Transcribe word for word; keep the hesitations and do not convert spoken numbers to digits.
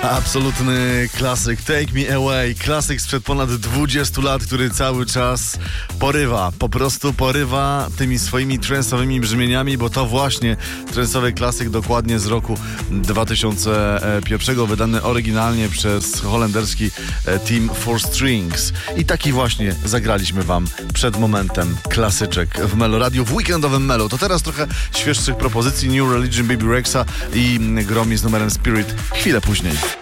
Absolutny klasyk, Take Me Away, klasyk sprzed ponad dwudziestu lat, który cały czas porywa, po prostu porywa tymi swoimi trance'owymi brzmieniami, bo to właśnie trance'owy klasyk dokładnie z roku dwa tysiące pierwszego, wydany oryginalnie przez holenderski Team Four Strings. I taki właśnie zagraliśmy wam przed momentem klasyczek w Melo Radio, w weekendowym Melo. To teraz trochę świeższych propozycji, New Religion, Baby Rexa i Gromi z numerem Spirit chwilę później.